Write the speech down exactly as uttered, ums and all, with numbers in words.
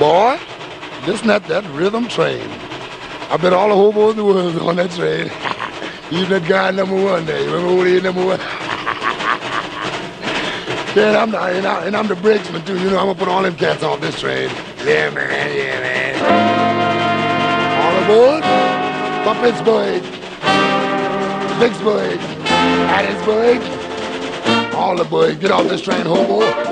Boy, listen at that rhythm train. I bet all the hobos in the world on that train. Even that guy number one there. You remember who he is, number one? Yeah, and I'm, the, and, I, and I'm the brakesman too. You know, I'm gonna put all them cats off this train. Yeah, man, yeah, man. All aboard for Pittsburgh, Vicksburg, Hattiesburg. All the boys, get off this train, hobo.